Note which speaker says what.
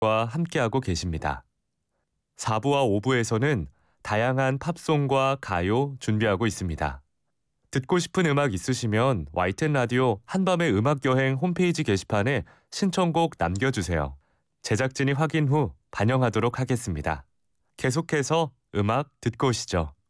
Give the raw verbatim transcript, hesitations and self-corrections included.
Speaker 1: 와 함께하고 계십니다. 사 부와 오 부에서는 다양한 팝송과 가요 준비하고 있습니다. 듣고 싶은 음악 있으시면 와이티엔 라디오 한밤의 음악여행 홈페이지 게시판에 신청곡 남겨주세요. 제작진이 확인 후 반영하도록 하겠습니다. 계속해서 음악 듣고 오시죠.